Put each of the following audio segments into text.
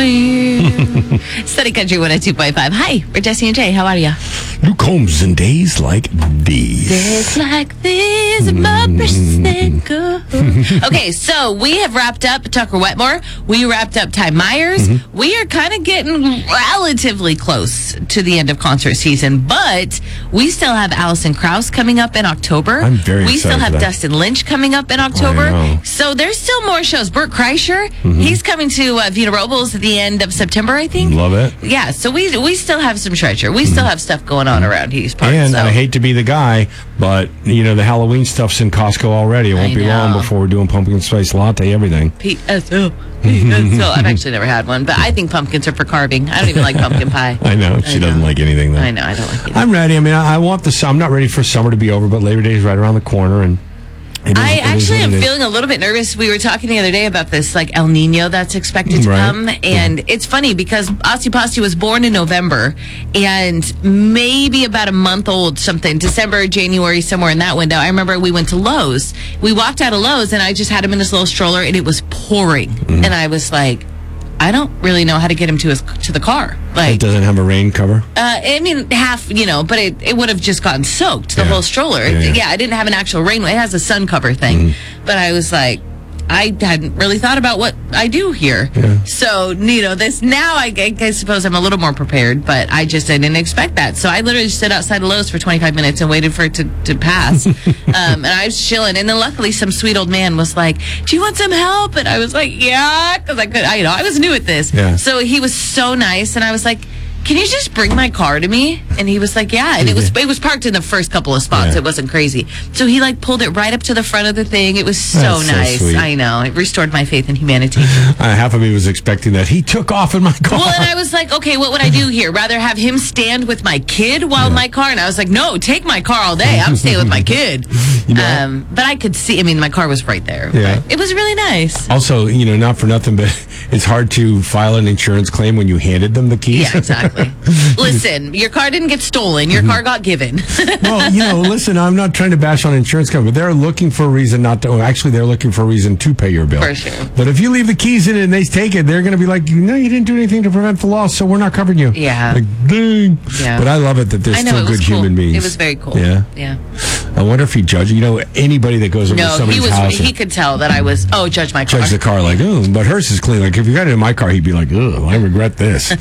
Sunny Country 102.5. Hi, we're Jesse and Jay. How are you? Luke Combs and days like these. Days like these, Okay, so we have wrapped up Tucker Wetmore. We wrapped up Ty Myers. We are kind of getting relatively close to the end of concert season, but we still have Alison Krauss coming up in October. I'm very We excited still have for that. Dustin Lynch coming up in October. I know. So there's still more shows. Burt Kreischer, he's coming to Vita Robles at the end of September, I think. Love it. Yeah, so we still have some treasure. We still have stuff going on around East Park. And so. I hate to be the guy, but, you know, the Halloween stuff's in Costco already. It won't be long before we're doing pumpkin spice latte, everything. PSO. I've actually never had one, but I think pumpkins are for carving. I don't even like pumpkin pie. I know. She doesn't like anything, though. I know. I don't like anything. I'm ready. I mean, I want I'm not ready for summer to be over, but Labor Day is right around the corner, and I actually am feeling a little bit nervous. We were talking the other day about this, like El Nino that's expected to come. And it's funny because Osteopasti was born in November and maybe about a month old, something, December, January, somewhere in that window. I remember we went to Lowe's. We walked out of Lowe's and I just had him in this little stroller and it was pouring. And I was like, I don't really know how to get him to the car. Like, it doesn't have a rain cover? I mean, half, but it would have just gotten soaked, the whole stroller. Yeah, I didn't have an actual rain. It has a sun cover thing. But I was like, I hadn't really thought about what I do here. Yeah. So, this now I suppose I'm a little more prepared, but I didn't expect that. So I literally stood outside of Lowe's for 25 minutes and waited for it to pass. And I was chilling. And then luckily some sweet old man was like, do you want some help? And I was like, yeah, because I was new at this. Yeah. So he was so nice. And I was like, can you just bring my car to me? And he was like, yeah. And it was parked in the first couple of spots. Yeah. It wasn't crazy. So he pulled it right up to the front of the thing. It was so nice. Sweet. I know. It restored my faith in humanity. Half of me was expecting that. He took off in my car. Well, and I was like, okay, what would I do here? Rather have him stand with my kid while in my car? And I was like, no, take my car all day. I'm staying with my kid. But I could see, my car was right there. Yeah. It was really nice. Also, not for nothing, but it's hard to file an insurance claim when you handed them the keys. Yeah, exactly. Listen, your car didn't get stolen. Your car got given. Well, listen, I'm not trying to bash on insurance companies, but they're looking for a reason not to. Actually, they're looking for a reason to pay your bill. For sure. But if you leave the keys in it and they take it, they're going to be like, no, you didn't do anything to prevent the loss, so we're not covering you. Yeah. Like, dang. Yeah. But I love it that they're still good human beings. It was very cool. Yeah. Yeah. I wonder if he judged, anybody that goes over to somebody's house. He could tell that I was, judge my car. Judge the car like, but hers is clean. Like, if you got it in my car, he'd be like, oh, I regret this.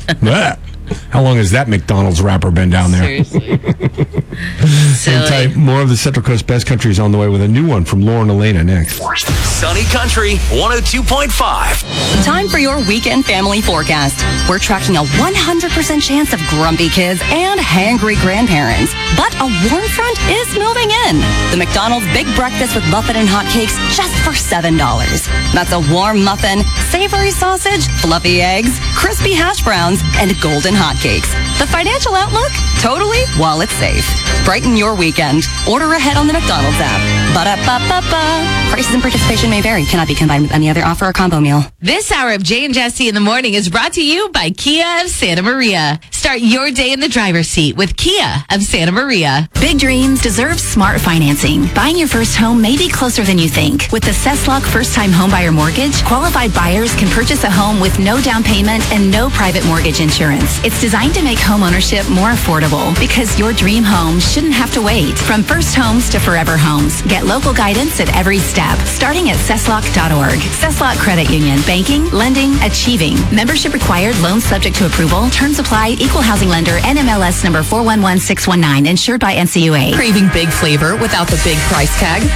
How long has that McDonald's wrapper been down there? Seriously. I'll tell you, more of the Central Coast Best Country is on the way with a new one from Lauren Elena next. Sunny Country 102.5. Time for your weekend family forecast. We're tracking a 100% chance of grumpy kids and hangry grandparents. But a warm front is moving in. The McDonald's Big Breakfast with muffin and hotcakes just for $7. That's a warm muffin, savory sausage, fluffy eggs, crispy hash browns, and golden hotcakes. The financial outlook? Totally wallet safe. Brighten your weekend. Order ahead on the McDonald's app. Ba-da-ba-ba-ba. Prices and participation may vary. Cannot be combined with any other offer or combo meal. This hour of Jay and Jesse in the Morning is brought to you by Kia of Santa Maria. Start your day in the driver's seat with Kia of Santa Maria. Big dreams deserve smart financing. Buying your first home may be closer than you think. With the Cesslock First-Time Homebuyer Mortgage, qualified buyers can purchase a home with no down payment and no private mortgage insurance. It's designed to make home ownership more affordable because your dream home shouldn't have to wait. From first homes to forever homes, get local guidance at every step, starting at Cesslock.org. Cesslock Credit Union. Banking, lending, achieving. Membership required. Loans subject to approval. Terms apply. Equal housing lender. NMLS number 411619. Insured by NCUA. Craving big flavor without the big price tag?